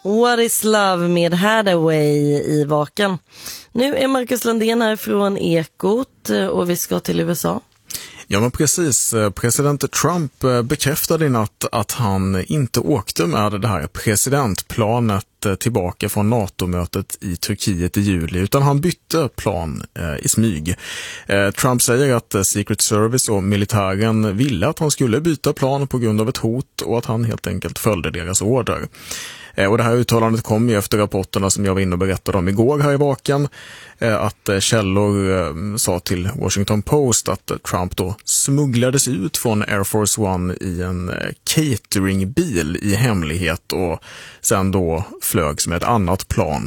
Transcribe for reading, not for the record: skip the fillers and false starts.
What is Love med Hathaway i Vaken. Nu är Marcus Landén här från Ekot och vi ska till USA. Ja, men precis. President Trump bekräftade i natt att han inte åkte med det här presidentplanet tillbaka från NATO-mötet i Turkiet i juli, utan han bytte plan i smyg. Trump säger att Secret Service och militären ville att han skulle byta plan på grund av ett hot och att han helt enkelt följde deras order. Och det här uttalandet kom ju efter rapporterna som jag var inne och berättade om igår här i Vaken, att källor sa till Washington Post att Trump då smugglades ut från Air Force One i en cateringbil i hemlighet och sen då flögs med ett annat plan